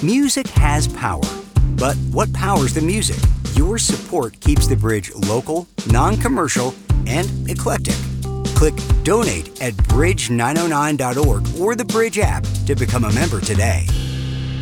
Music has power. But what powers the music? Your support keeps the Bridge local, non-commercial, and eclectic. Click Donate at bridge909.org or the Bridge app to become a member today.